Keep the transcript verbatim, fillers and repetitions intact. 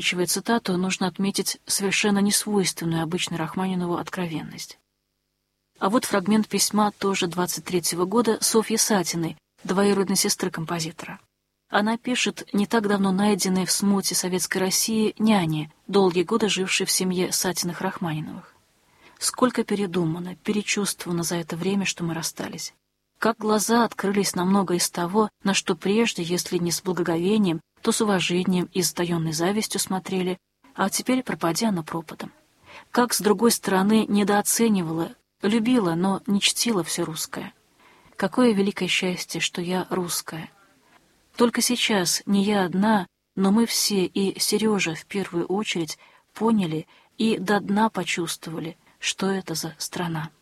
заканчивая цитату, нужно отметить совершенно несвойственную обычно Рахманинову откровенность. А вот фрагмент письма тоже двадцать третьего года Софьи Сатиной, двоюродной сестры композитора. Она пишет не так давно найденной в смуте советской России няне, долгие годы жившей в семье Сатиных-Рахманиновых. Сколько передумано, перечувствовано за это время, что мы расстались. Как глаза открылись на многое из того, на что прежде, если не с благоговением, то с уважением и затаенной завистью смотрели, а теперь пропадя оно пропадом. Как, с другой стороны, недооценивала, любила, но не чтила все русское. Какое великое счастье, что я русская. Только сейчас не я одна, но мы все, и Сережа в первую очередь, поняли и до дна почувствовали, что это за страна.